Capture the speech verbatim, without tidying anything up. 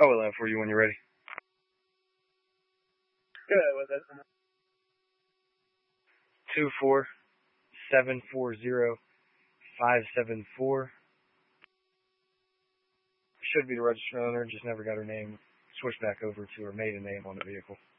I will have for you when you're ready. Good, was it? Two four seven four zero five seven four. Should be the registered owner, just never got her name switched back over to her maiden name on the vehicle.